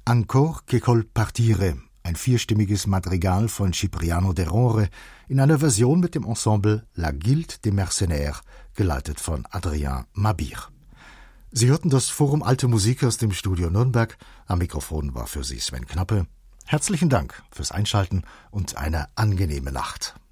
Ancor che col partire, ein vierstimmiges Madrigal von Cipriano de Ronre in einer Version mit dem Ensemble La Guilde des Mercenaires, geleitet von Adrien Mabir. Sie hörten das Forum Alte Musik aus dem Studio Nürnberg. Am Mikrofon war für Sie Sven Knappe. Herzlichen Dank fürs Einschalten und eine angenehme Nacht.